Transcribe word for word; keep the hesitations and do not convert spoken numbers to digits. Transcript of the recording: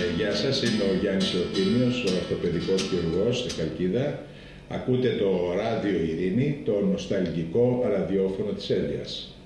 γεια σας, είμαι ο Γιάννης Ορτήμιος, ο ορθοπαιδικός χειρουργός στη Χαλκίδα. Ακούτε το Ράδιο Ειρήνη, το νοσταλγικό ραδιόφωνο της Έλιας.